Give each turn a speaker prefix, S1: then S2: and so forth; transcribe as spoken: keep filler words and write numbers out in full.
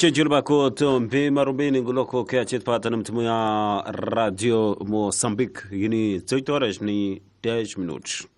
S1: julba ko to mbe marubeni nguloko ke achet patan mtmu ya radio Mozambique yini zoitores ni dez minutos.